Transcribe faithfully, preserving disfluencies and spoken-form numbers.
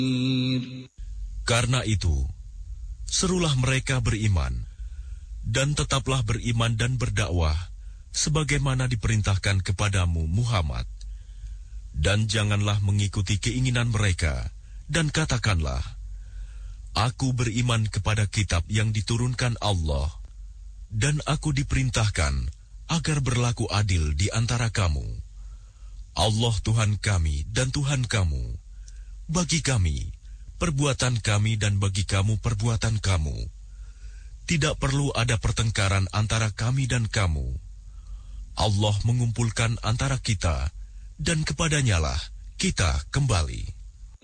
Karena itu, serulah mereka beriman, dan tetaplah beriman dan berdakwah, sebagaimana diperintahkan kepadamu Muhammad. Dan janganlah mengikuti keinginan mereka, dan katakanlah, Aku beriman kepada kitab yang diturunkan Allah, dan aku diperintahkan agar berlaku adil di antara kamu. Allah Tuhan kami dan Tuhan kamu. Bagi kami, perbuatan kami dan bagi kamu perbuatan kamu. Tidak perlu ada pertengkaran antara kami dan kamu. Allah mengumpulkan antara kita, dan kepadanyalah kita kembali.